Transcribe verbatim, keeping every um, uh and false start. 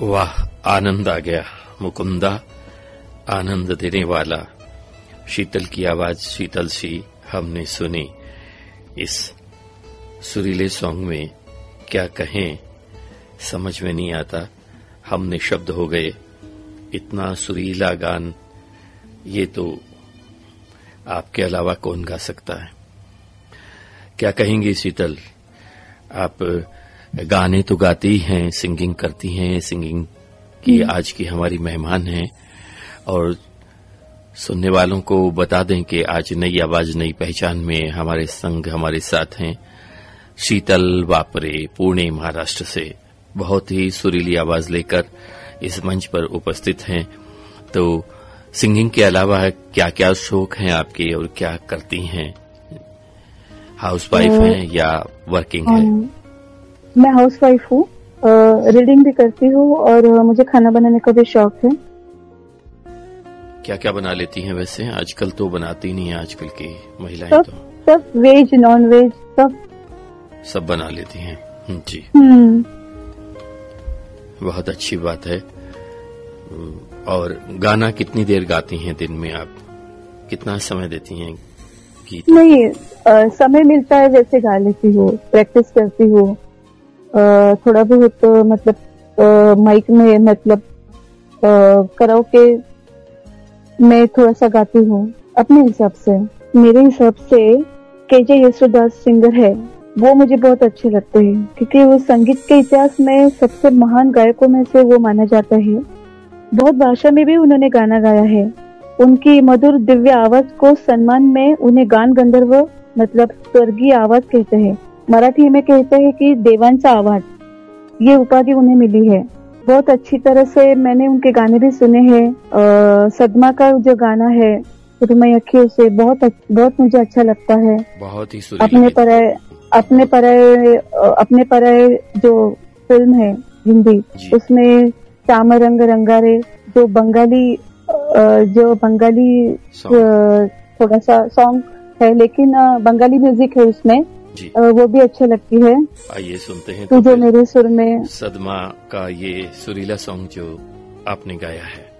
वाह, आनंद आ गया। मुकुंदा, आनंद देने वाला। शीतल की आवाज शीतल सी हमने सुनी। इस सुरीले सॉन्ग में क्या कहें समझ में नहीं आता। हमने शब्द हो गए। इतना सुरीला गान ये तो आपके अलावा कौन गा सकता है। क्या कहेंगी शीतल, आप गाने तो गाती हैं, सिंगिंग करती हैं, सिंगिंग की आज की हमारी मेहमान हैं। और सुनने वालों को बता दें कि आज नई आवाज नई पहचान में हमारे संग हमारे साथ हैं शीतल वापरे, पुणे महाराष्ट्र से। बहुत ही सुरीली आवाज लेकर इस मंच पर उपस्थित हैं। तो सिंगिंग के अलावा क्या क्या शौक हैं आपके और क्या करती हैं? हाउसवाइफ हैं या वर्किंग है? मैं हाउसवाइफ हूँ, रीडिंग भी करती हूँ और मुझे खाना बनाने का भी शौक है। क्या क्या बना लेती हैं वैसे? आजकल तो बनाती नहीं है, आजकल की महिलाएं सब, तो सब वेज नॉन वेज सब सब बना लेती हैं जी। हम्म बहुत अच्छी बात है। और गाना कितनी देर गाती हैं दिन में आप? कितना समय देती हैं गीत? नहीं, आ, समय मिलता है वैसे गा लेती हूँ, प्रैक्टिस करती हूँ। थोड़ा बहुत तो मतलब माइक में मतलब कराओके में थोड़ा सा गाती हूँ अपने हिसाब से। मेरे हिसाब से केजे येसुदास सिंगर है, वो मुझे बहुत अच्छे लगते हैं क्योंकि वो संगीत के इतिहास में सबसे महान गायकों में से वो माना जाता है। बहुत भाषा में भी उन्होंने गाना गाया है। उनकी मधुर दिव्य आवाज को सम्मान में उन्हें गान गंधर्व मतलब स्वर्गीय आवाज कहते हैं। मराठी में कहते हैं कि देवांचा आवाज, ये उपाधि उन्हें मिली है। बहुत अच्छी तरह से मैंने उनके गाने भी सुने हैं। सदमा का जो गाना है रुमई अखियों से, बहुत बहुत मुझे अच्छा लगता है। बहुत ही अपने पराए अपने पराए अपने पराए जो फिल्म है हिंदी, उसमें श्याम रंग रंगारे जो बंगाली जो बंगाली थोड़ा सा सॉन्ग है, लेकिन बंगाली म्यूजिक है उसमें, वो भी अच्छी लगती है। आइए सुनते हैं तो जो मेरे सुर में सदमा का ये सुरीला सॉन्ग जो आपने गाया है।